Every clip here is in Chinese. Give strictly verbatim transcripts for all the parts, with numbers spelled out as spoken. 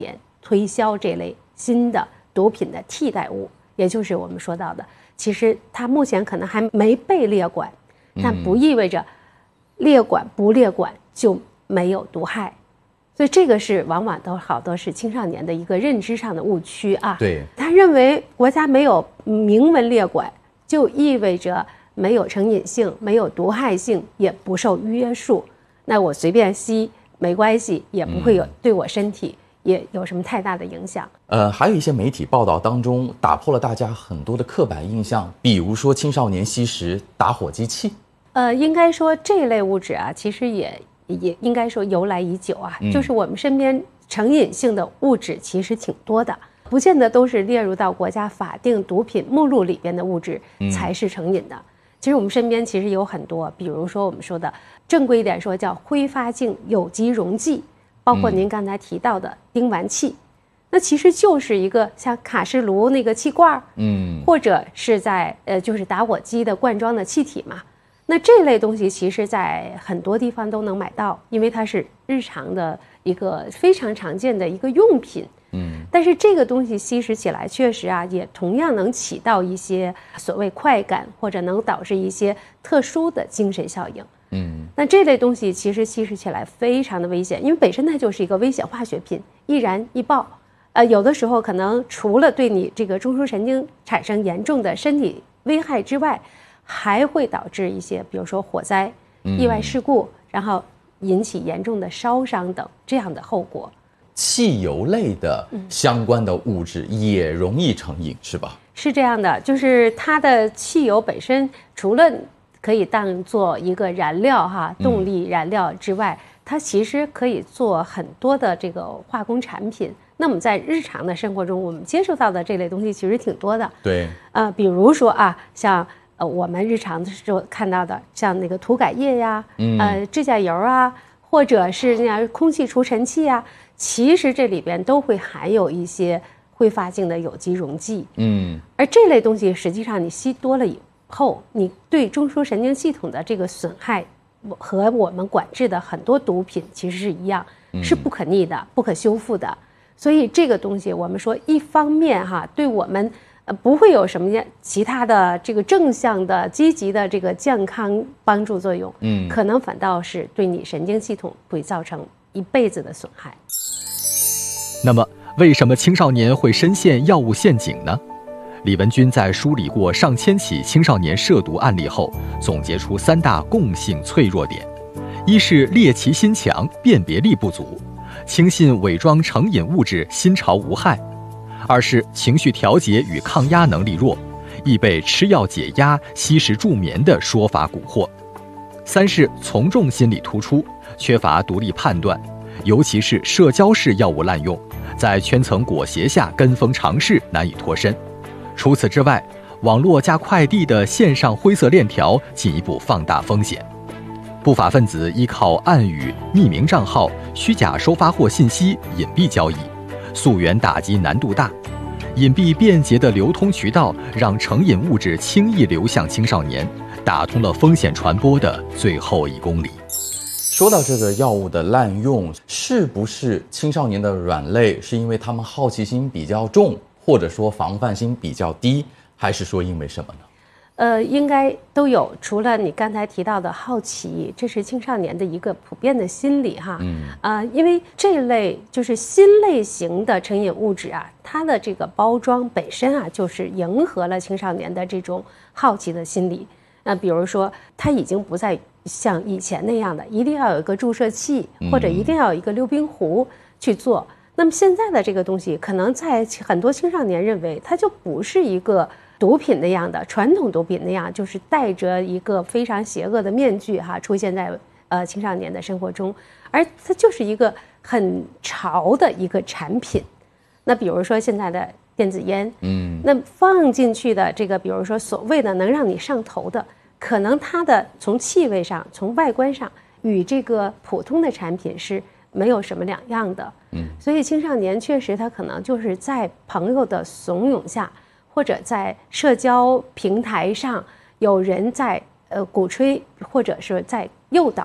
推销这类新的毒品的替代物，也就是我们说到的，其实它目前可能还没被列管，但不意味着列管不列管就没有毒害。所以这个是往往都好多是青少年的一个认知上的误区啊。 对， 他认为国家没有明文列管，就意味着没有成瘾性、没有毒害性，也不受约束。那我随便吸没关系，也不会有对我身体也有什么太大的影响。 呃，还有一些媒体报道当中打破了大家很多的刻板印象，比如说青少年吸食打火机器。 呃，应该说这类物质啊，其实也也应该说由来已久啊，嗯、就是我们身边成瘾性的物质其实挺多的，不见得都是列入到国家法定毒品目录里边的物质才是成瘾的。嗯、其实我们身边其实有很多，比如说我们说的正规一点说叫挥发性有机溶剂，包括您刚才提到的丁烷气。嗯，那其实就是一个像卡式炉那个气罐，嗯，或者是在呃就是打火机的罐装的气体嘛。那这类东西其实在很多地方都能买到，因为它是日常的一个非常常见的一个用品。嗯，但是这个东西吸食起来确实啊，也同样能起到一些所谓快感，或者能导致一些特殊的精神效应。嗯，那这类东西其实吸食起来非常的危险，因为本身它就是一个危险化学品，易燃易爆。呃，有的时候可能除了对你这个中枢神经产生严重的身体危害之外，还会导致一些比如说火灾、意外事故，嗯、然后引起严重的烧伤等这样的后果。 汽油类的相关的物质也容易成瘾，是吧？ 是这样的，就是它的汽油本身除了可以当做一个燃料哈，动力燃料之外，嗯、它其实可以做很多的这个化工产品。那么在日常的生活中，我们接触到的这类东西其实挺多的。 对， 呃，比如说啊，像呃我们日常的时候看到的，像那个涂改液呀，嗯、呃指甲油啊，或者是那样空气除尘器啊，其实这里边都会含有一些挥发性的有机溶剂。嗯，而这类东西实际上你吸多了以后，你对中枢神经系统的这个损害和我们管制的很多毒品其实是一样，是不可逆的、不可修复的。所以这个东西我们说一方面哈，对我们呃不会有什么其他的这个正向的积极的这个健康帮助作用，嗯，可能反倒是对你神经系统会造成一辈子的损害。 那么为什么青少年会深陷药物陷阱呢？李文军在梳理过上千起青少年涉毒案例后，总结出三大共性脆弱点：一是猎奇心强，辨别力不足，轻信伪装成瘾物质新潮无害；二是情绪调节与抗压能力弱，易被吃药解压、吸食助眠的说法蛊惑；三是从众心理突出，缺乏独立判断，尤其是社交式药物滥用，在圈层裹挟下跟风尝试，难以脱身。除此之外，网络加快递的线上灰色链条进一步放大风险。不法分子依靠暗语、匿名账号、虚假收发货信息隐蔽交易，溯源打击难度大。隐蔽便捷的流通渠道让成瘾物质轻易流向青少年，打通了风险传播的最后一公里。 说到这个药物的滥用，是不是青少年的软肋是因为他们好奇心比较重，或者说防范心比较低，还是说因为什么呢？ 呃，应该都有。除了你刚才提到的好奇，这是青少年的一个普遍的心理哈。嗯。啊、呃，因为这类就是新类型的成瘾物质啊，它的这个包装本身啊，就是迎合了青少年的这种好奇的心理。那、呃、比如说，它已经不再像以前那样的，一定要有一个注射器，或者一定要有一个溜冰壶去做。嗯、那么现在的这个东西，可能在很多青少年认为，它就不是一个毒品那样的传统毒品那样，就是戴着一个非常邪恶的面具哈，出现在呃青少年的生活中，而它就是一个很潮的一个产品。那比如说现在的电子烟，嗯，那放进去的这个，比如说所谓的能让你上头的，可能它的从气味上、从外观上与这个普通的产品是没有什么两样的。嗯，所以青少年确实他可能就是在朋友的怂恿下，或者在社交平台上有人在呃鼓吹或者是在诱导他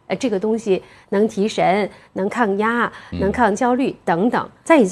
呃，这个东西能提神、能抗压、能抗焦虑等等，在已经